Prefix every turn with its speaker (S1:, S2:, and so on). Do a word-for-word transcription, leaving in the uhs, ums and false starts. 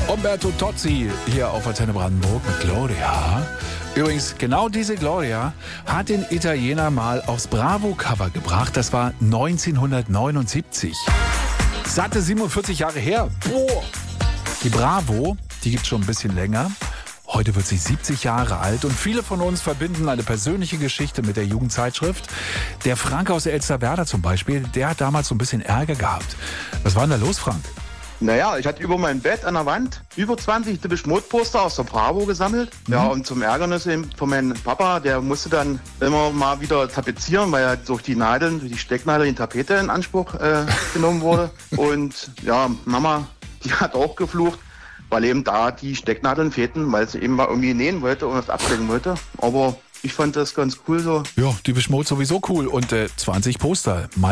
S1: Umberto Tozzi hier auf Antenne Brandenburg mit Gloria. Übrigens, genau diese Gloria hat den Italiener mal aufs Bravo-Cover gebracht. Das war neunzehnhundertneunundsiebzig. Satte siebenundvierzig Jahre her. Boah. Die Bravo, die gibt es schon ein bisschen länger. Heute wird sie siebzig Jahre alt und viele von uns verbinden eine persönliche Geschichte mit der Jugendzeitschrift. Der Frank aus Elsterwerda zum Beispiel, der hat damals so ein bisschen Ärger gehabt. Was war denn da los, Frank?
S2: Naja, ich hatte über mein Bett an der Wand über zwanzig Depeche Mode Poster aus der Bravo gesammelt. Mhm. Ja, und zum Ärgernis eben von meinem Papa, der musste dann immer mal wieder tapezieren, weil er durch die Nadeln, durch die Stecknadel die Tapete in Anspruch äh, genommen wurde. Und ja, Mama, die hat auch geflucht, weil eben da die Stecknadeln fehlten, weil sie eben mal irgendwie nähen wollte und das abdecken wollte. Aber ich fand das ganz cool so.
S1: Ja, Depeche Mode sowieso cool und äh, zwanzig Poster.